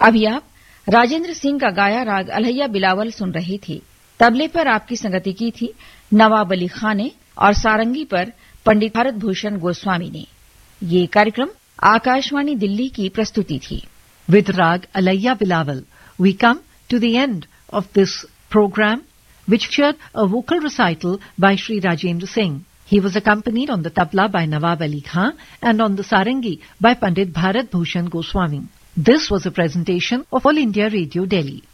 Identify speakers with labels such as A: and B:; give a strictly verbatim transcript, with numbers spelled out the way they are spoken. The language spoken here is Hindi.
A: अभी आप राजेंद्र सिंह का गाया राग अलैया बिलावल सुन रहे थे। तबले पर आपकी संगति की थी नवाब अली खान ने और सारंगी पर पंडित भारत भूषण गोस्वामी ने। ये कार्यक्रम आकाशवाणी दिल्ली की प्रस्तुति थी।
B: With Rag Alaiya Bilawal, we come to the end of this program, which featured a vocal recital by Shri Rajendra Singh. He was accompanied on the tabla by Nawab Ali Khan and on the sarangi by Pandit Bharat Bhushan Goswami. This was a presentation of All India Radio Delhi.